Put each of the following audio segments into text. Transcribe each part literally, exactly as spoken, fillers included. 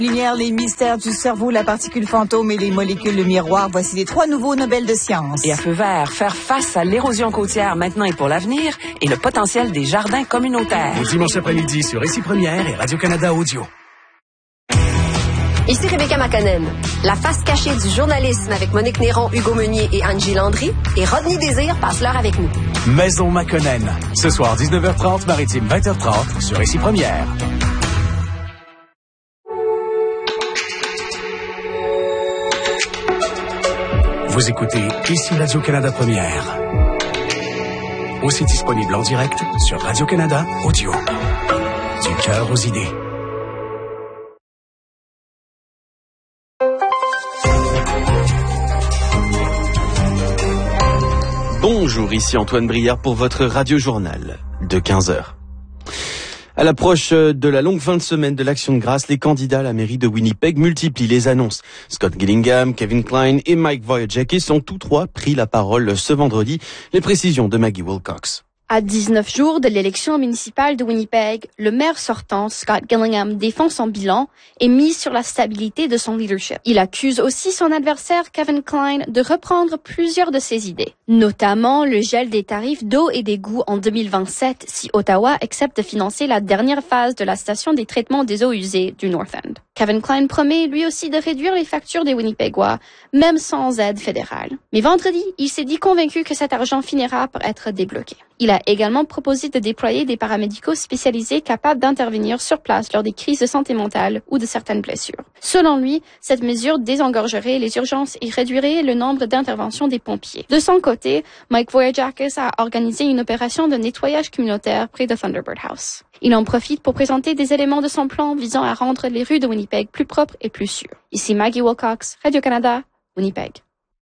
Lumière, les mystères du cerveau, la particule fantôme et les molécules de miroir. Voici les trois nouveaux Nobel de sciences. Et à feu vert, faire face à l'érosion côtière maintenant et pour l'avenir et le potentiel des jardins communautaires. Le dimanche après-midi sur Ici Première et Radio-Canada Audio. Ici Rebecca McConnell. La face cachée du journalisme avec Monique Néron, Hugo Meunier et Angie Landry. Et Rodney Désir passe l'heure avec nous. Maison McConnell. Ce soir, dix-neuf heures trente, Maritime vingt heures trente sur Ici Première. Vous écoutez Ici Radio-Canada Première. Aussi disponible en direct sur Radio-Canada Audio. Du cœur aux idées. Bonjour, ici Antoine Brière pour votre radio-journal de quinze heures. À l'approche de la longue fin de semaine de l'Action de grâce, les candidats à la mairie de Winnipeg multiplient les annonces. Scott Gillingham, Kevin Klein et Mike Wojciechowski ont tous trois pris la parole ce vendredi. Les précisions de Maggie Wilcox. À dix-neuf jours de l'élection municipale de Winnipeg, le maire sortant, Scott Gillingham, défend son bilan et mise sur la stabilité de son leadership. Il accuse aussi son adversaire, Kevin Klein, de reprendre plusieurs de ses idées, notamment le gel des tarifs d'eau et d'égouts en deux mille vingt-sept si Ottawa accepte de financer la dernière phase de la station des traitements des eaux usées du North End. Kevin Klein promet lui aussi de réduire les factures des Winnipegois, même sans aide fédérale. Mais vendredi, il s'est dit convaincu que cet argent finira par être débloqué. Il a également proposé de déployer des paramédicaux spécialisés capables d'intervenir sur place lors des crises de santé mentale ou de certaines blessures. Selon lui, cette mesure désengorgerait les urgences et réduirait le nombre d'interventions des pompiers. De son côté, Mike Wojciechowski a organisé une opération de nettoyage communautaire près de Thunderbird House. Il en profite pour présenter des éléments de son plan visant à rendre les rues de Winnipeg plus propres et plus sûres. Ici Maggie Wilcox, Radio-Canada, Winnipeg.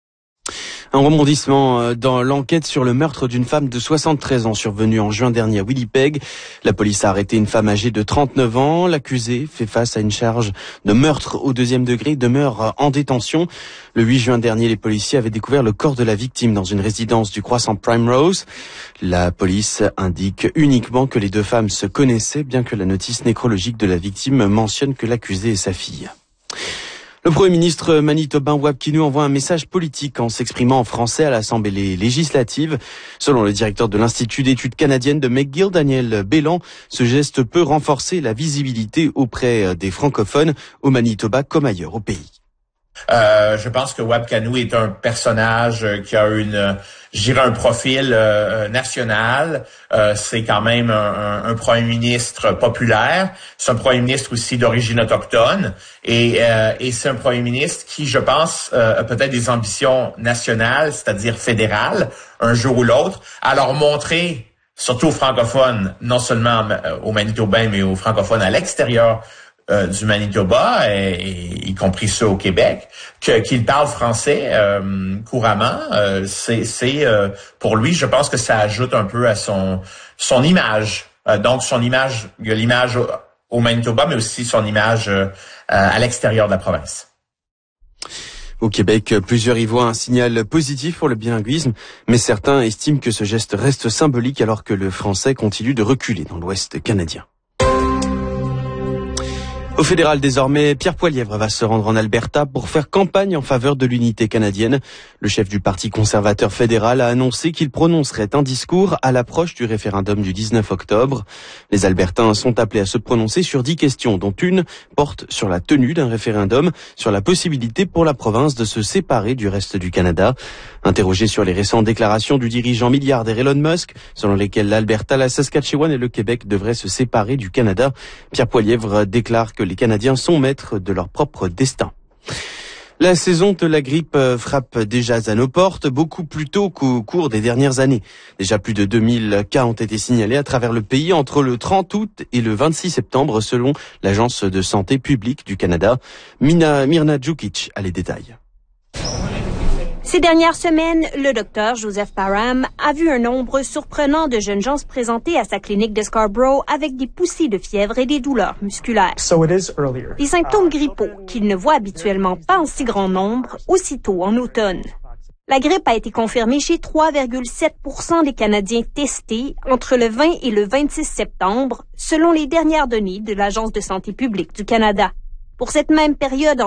Un rebondissement dans l'enquête sur le meurtre d'une femme de soixante-treize ans survenu en juin dernier à Winnipeg. La police a arrêté une femme âgée de trente-neuf ans. L'accusée fait face à une charge de meurtre au deuxième degré, demeure en détention. Le huit juin dernier, les policiers avaient découvert le corps de la victime dans une résidence du Croissant Primrose. La police indique uniquement que les deux femmes se connaissaient, bien que la notice nécrologique de la victime mentionne que l'accusée est sa fille. Le Premier ministre manitobain Wab Kinew envoie un message politique en s'exprimant en français à l'Assemblée législative. Selon le directeur de l'Institut d'études canadiennes de McGill, Daniel Bélan, ce geste peut renforcer la visibilité auprès des francophones au Manitoba comme ailleurs au pays. Euh, je pense que Wab Kinew est un personnage qui a une, je dirais, un profil euh, national. Euh, c'est quand même un, un, un premier ministre populaire. C'est un premier ministre aussi d'origine autochtone. Et, euh, et c'est un premier ministre qui, je pense, euh, a peut-être des ambitions nationales, c'est-à-dire fédérales, un jour ou l'autre. Alors montrer, surtout aux francophones, non seulement aux Manitobains, mais aux francophones à l'extérieur Euh, du Manitoba, et, et, y compris ceux au Québec, que, qu'il parle français euh, couramment, euh, c'est, c'est euh, pour lui, je pense que ça ajoute un peu à son son image. Euh, donc son image, il y a l'image au, au Manitoba, mais aussi son image euh, à l'extérieur de la province. Au Québec, plusieurs y voient un signal positif pour le bilinguisme, mais certains estiment que ce geste reste symbolique alors que le français continue de reculer dans l'Ouest canadien. Au fédéral, désormais, Pierre Poilievre va se rendre en Alberta pour faire campagne en faveur de l'unité canadienne. Le chef du Parti conservateur fédéral a annoncé qu'il prononcerait un discours à l'approche du référendum du dix-neuf octobre. Les Albertains sont appelés à se prononcer sur dix questions, dont une porte sur la tenue d'un référendum, sur la possibilité pour la province de se séparer du reste du Canada. Interrogé sur les récentes déclarations du dirigeant milliardaire Elon Musk, selon lesquelles l'Alberta, la Saskatchewan et le Québec devraient se séparer du Canada, Pierre Poilievre déclare que les Canadiens sont maîtres de leur propre destin. La saison de la grippe frappe déjà à nos portes, beaucoup plus tôt qu'au cours des dernières années. Déjà plus de deux mille cas ont été signalés à travers le pays entre le trente août et le vingt-six septembre, selon l'Agence de santé publique du Canada. Mina, Mirna Djukic a les détails. Ces dernières semaines, le docteur Joseph Parham a vu un nombre surprenant de jeunes gens se présenter à sa clinique de Scarborough avec des poussées de fièvre et des douleurs musculaires. Des symptômes grippaux qu'il ne voit habituellement pas en si grand nombre, aussitôt en automne. La grippe a été confirmée chez trois virgule sept pour cent des Canadiens testés entre le vingt et le vingt-six septembre, selon les dernières données de l'Agence de santé publique du Canada. Pour cette même période,